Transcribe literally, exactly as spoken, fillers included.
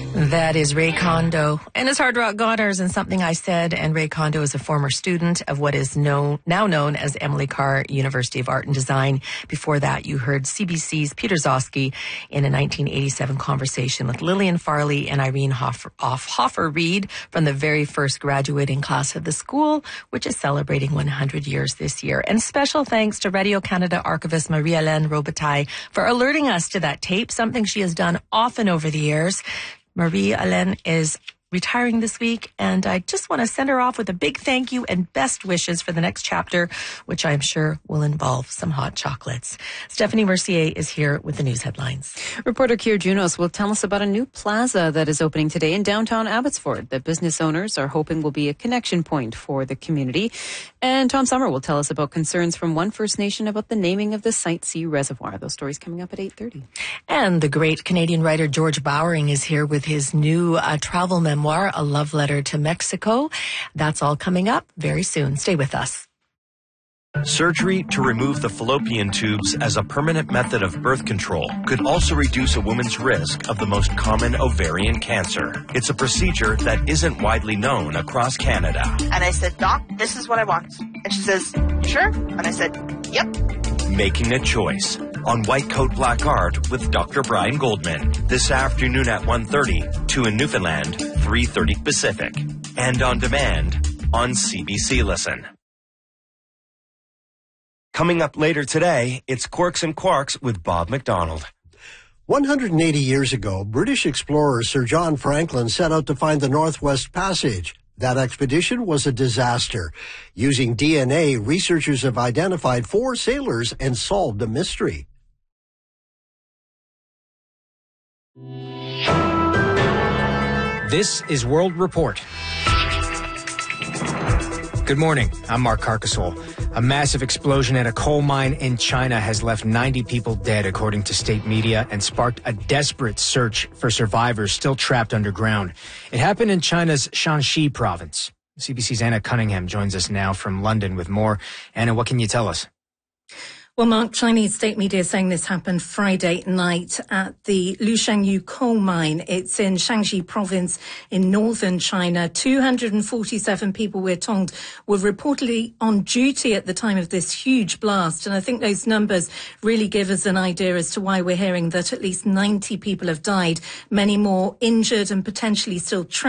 That is Ray Kondo and his Hard Rock Goners and Something I Said. And Ray Kondo is a former student of what is known, now known as Emily Carr University of Art and Design. Before that, you heard C B C's Peter Zosky in a nineteen eighty-seven conversation with Lillian Farley and Irene Hoffer, Hoffer Reed from the very first graduating class of the school, which is celebrating one hundred years this year. And special thanks to Radio-Canada archivist Marie-Hélène Robitaille for alerting us to that tape, something she has done often over the years. Marie-Hélène is retiring this week, and I just want to send her off with a big thank you and best wishes for the next chapter, which I'm sure will involve some hot chocolates. Stephanie Mercier is here with the news headlines. Reporter Kier Junos will tell us about a new plaza that is opening today in downtown Abbotsford that business owners are hoping will be a connection point for the community. And Tom Summer will tell us about concerns from one First Nation about the naming of the Site C Reservoir. Those stories coming up at eight thirty. And the great Canadian writer George Bowering is here with his new uh, travel memoir, A Love Letter to Mexico. That's all coming up very soon. Stay with us. Surgery to remove the fallopian tubes as a permanent method of birth control could also reduce a woman's risk of the most common ovarian cancer. It's a procedure that isn't widely known across Canada. And I said, Doc, this is what I want. And she says, you sure? And I said, yep. Making a choice on White Coat Black Art with Doctor Brian Goldman this afternoon at one thirty, two in Newfoundland, three thirty Pacific, and on demand on C B C Listen. Coming up later today, it's Quirks and Quarks with Bob McDonald. one hundred eighty years ago, British explorer Sir John Franklin set out to find the Northwest Passage. That expedition was a disaster. Using D N A, researchers have identified four sailors and solved a mystery. This is World Report. Good morning. I'm Mark Carcasole. A massive explosion at a coal mine in China has left ninety people dead, according to state media, and sparked a desperate search for survivors still trapped underground. It happened in China's Shanxi province. C B C's Anna Cunningham joins us now from London with more. Anna, what can you tell us? Well, Mark, Chinese state media is saying this happened Friday night at the Lushangyu coal mine. It's in Shanxi province in northern China. two hundred forty-seven people, we're told, were reportedly on duty at the time of this huge blast. And I think those numbers really give us an idea as to why we're hearing that at least ninety people have died, many more injured and potentially still trapped.